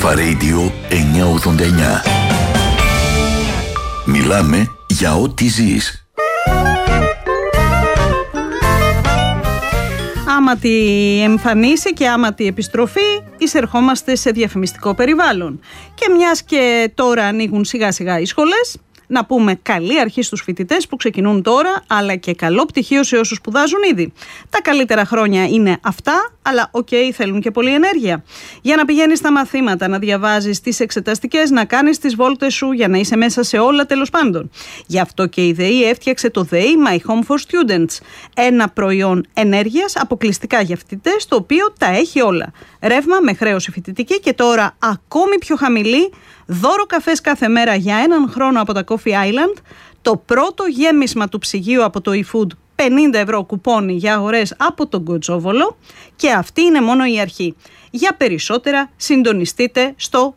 Αλφα Radio 989. Μιλάμε για ό,τι ζεις. Άματι εμφανίσει και άματι επιστροφή, εισερχόμαστε σε διαφημιστικό περιβάλλον. Και μιας και τώρα ανοίγουν σιγά σιγά οι σχολές, να πούμε καλή αρχή στους φοιτητές που ξεκινούν τώρα, αλλά και καλό πτυχίο σε όσους σπουδάζουν ήδη. Τα καλύτερα χρόνια είναι αυτά, αλλά θέλουν και πολλή ενέργεια. Για να πηγαίνεις στα μαθήματα, να διαβάζεις τις εξεταστικές, να κάνεις τις βόλτες σου, για να είσαι μέσα σε όλα τέλος πάντων. Γι' αυτό και η ΔΕΗ έφτιαξε το ΔΕΗ My Home for Students. Ένα προϊόν ενέργειας αποκλειστικά για φοιτητές, το οποίο τα έχει όλα. Ρεύμα με χρέωση φοιτητική και τώρα ακόμη πιο χαμηλή. Δώρο καφές κάθε μέρα για 1 χρόνο από τα Coffee Island. Το πρώτο γέμισμα του ψυγείου από το eFood, 50 ευρώ κουπόνι για αγορές από τον Κοτσόβολο. Και αυτή είναι μόνο η αρχή. Για περισσότερα συντονιστείτε στο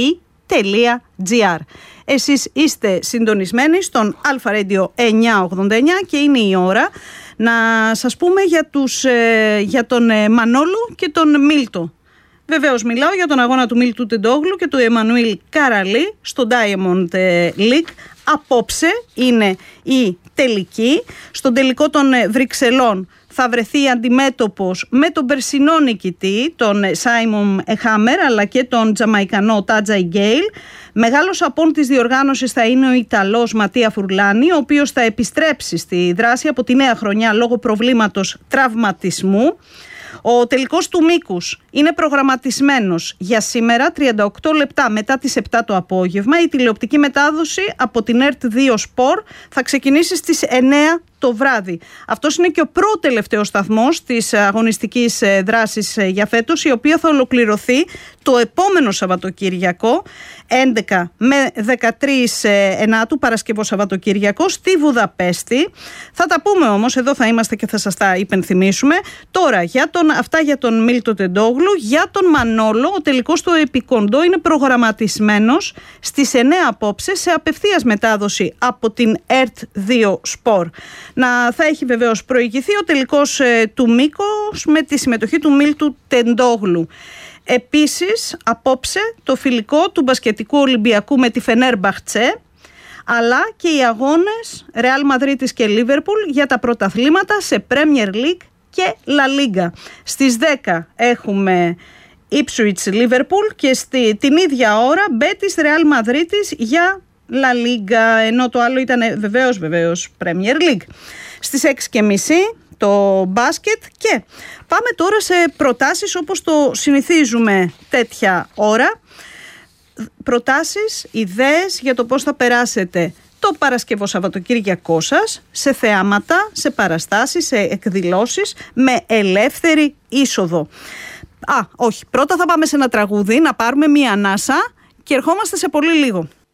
dei.gr. Εσείς είστε συντονισμένοι στον Αλφα Radio 989 και είναι η ώρα να σας πούμε για τον Μανόλο και τον Μίλτο. Βεβαίως μιλάω για τον αγώνα του Μίλτου Τεντόγλου και του Εμμανουήλ Καραλή στο Diamond League. Απόψε είναι η τελική. Στον τελικό των Βρυξελών θα βρεθεί αντιμέτωπος με τον περσινό νικητή, τον Σάιμον Χάμερ, αλλά και τον Τζαμαϊκανό Τάτζαϊ Γκέιλ. Μεγάλος απόν της διοργάνωσης θα είναι ο Ιταλός Ματία Φουρλάνη, ο οποίος θα επιστρέψει στη δράση από τη νέα χρονιά λόγω προβλήματος τραυματισμού. Ο τελικός του μήκους είναι προγραμματισμένος για σήμερα 38 λεπτά μετά τις 7 το απόγευμα. Η τηλεοπτική μετάδοση από την ΕΡΤ2 Sport θα ξεκινήσει στις 9 το βράδυ. Αυτός είναι και ο πρώτο-τελευταίος σταθμός της αγωνιστικής δράσης για φέτος, η οποία θα ολοκληρωθεί το επόμενο Σαββατοκύριακο, 11 με 13 Ενάτου, Παρασκευό Σαββατοκύριακο, στη Βουδαπέστη. Θα τα πούμε όμως, εδώ θα είμαστε και θα σας τα υπενθυμίσουμε. Τώρα, αυτά για τον Μίλτο Τεντόγλου. Για τον Μανόλο, ο τελικός του επικοντό είναι προγραμματισμένος στις 9 απόψε σε απευθείας μετάδοση από την ΕΡΤ2 Sport. Θα έχει βεβαίως προηγηθεί ο τελικός του Μήκος με τη συμμετοχή του Μίλτου Τεντόγλου. Επίσης, απόψε το φιλικό του μπασκετικού Ολυμπιακού με τη Φενέρμπαχτσε, αλλά και οι αγώνες Ρεάλ Μαδρίτης και Λίβερπουλ για τα πρωταθλήματα σε Premier League και La Liga. Στις 10 έχουμε Ipswich Liverpool και την ίδια ώρα Μπέτις Ρεάλ Μαδρίτης για La Liga, ενώ το άλλο ήταν βεβαίως Premier League. Στις 6:30 το μπάσκετ και πάμε τώρα σε προτάσεις όπως το συνηθίζουμε τέτοια ώρα. Προτάσεις, ιδέες για το πώς θα περάσετε το Παρασκευό Σαββατοκύριακό σας σε θεάματα, σε παραστάσεις, σε εκδηλώσεις με ελεύθερη είσοδο. Όχι, πρώτα θα πάμε σε ένα τραγούδι, να πάρουμε μία ανάσα και ερχόμαστε σε πολύ λίγο.